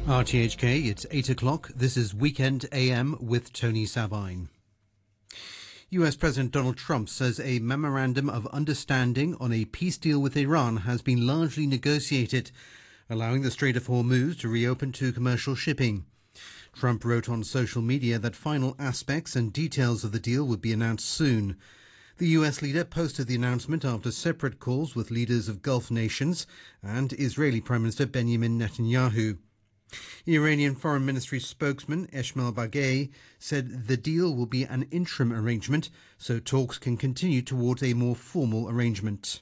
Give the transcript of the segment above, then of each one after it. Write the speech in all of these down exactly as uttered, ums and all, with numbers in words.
R T H K, it's eight o'clock. This is Weekend A M with Tony Sabine. U S President Donald Trump says a memorandum of understanding on a peace deal with Iran has been largely negotiated, allowing the Strait of Hormuz to reopen to commercial shipping. Trump wrote on social media that final aspects and details of the deal would be announced soon. The U S leader posted the announcement after separate calls with leaders of Gulf nations and Israeli Prime Minister Benjamin Netanyahu. Iranian Foreign Ministry spokesman Esmail Baghaei said the deal will be an interim arrangement, so talks can continue towards a more formal arrangement.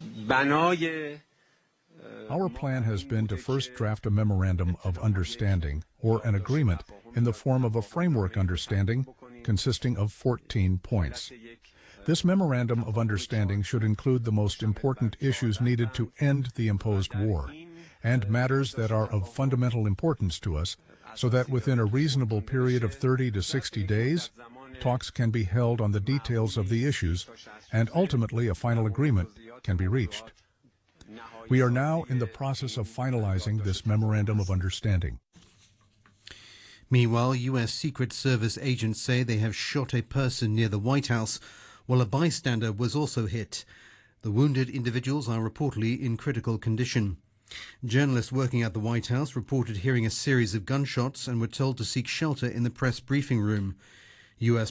Our plan has been to first draft a memorandum of understanding, or an agreement, in the form of a framework understanding consisting of fourteen points. This memorandum of understanding should include the most important issues needed to end the imposed war, and matters that are of fundamental importance to us, so that within a reasonable period of thirty to sixty days, talks can be held on the details of the issues, and ultimately a final agreement can be reached. We are now in the process of finalizing this memorandum of understanding. Meanwhile, U S Secret Service agents say they have shot a person near the White House, while a bystander was also hit. The wounded individuals are reportedly in critical condition. Journalists working at the White House reported hearing a series of gunshots and were told to seek shelter in the press briefing room. U S